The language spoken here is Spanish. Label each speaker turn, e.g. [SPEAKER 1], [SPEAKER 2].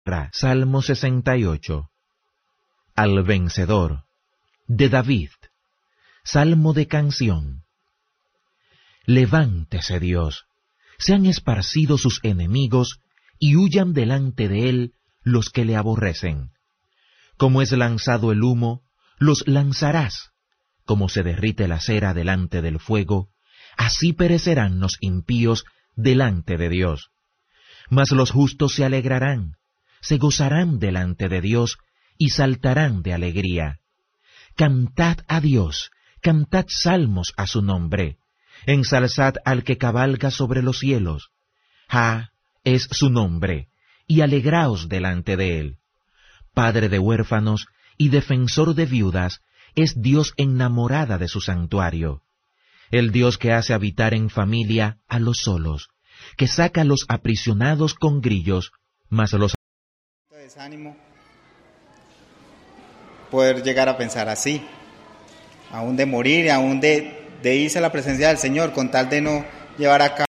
[SPEAKER 1] Salmo 68. Al vencedor, de David, salmo de canción. Levántese Dios, sean esparcidos sus enemigos, y huyan delante de él los que le aborrecen. Como es lanzado el humo, los lanzarás. Como se derrite la cera delante del fuego, así perecerán los impíos delante de Dios. Mas los justos se alegrarán, se gozarán delante de Dios, y saltarán de alegría. Cantad a Dios, cantad salmos a su nombre, ensalzad al que cabalga sobre los cielos. Es su nombre, y alegraos delante de él. Padre de huérfanos y defensor de viudas, es Dios en la morada de su santuario. El Dios que hace habitar en familia a los solos, que saca a los aprisionados con grillos, mas los...
[SPEAKER 2] Desánimo, poder llegar a pensar así, aún de morir, aún de irse a la presencia del Señor, con tal de no llevar a cabo